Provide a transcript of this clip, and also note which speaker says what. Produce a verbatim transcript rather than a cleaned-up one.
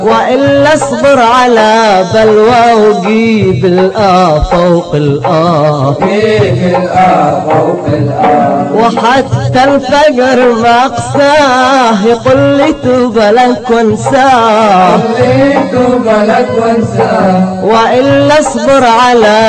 Speaker 1: وإلا اصبر على بلوى وجيب الآ فوق الآ،
Speaker 2: جيب الآ فوق الآ.
Speaker 1: وحتى الفقر ما أقساه يقول لي توب لك وانساه،
Speaker 2: توب لك وانساه.
Speaker 1: وإلا اصبر على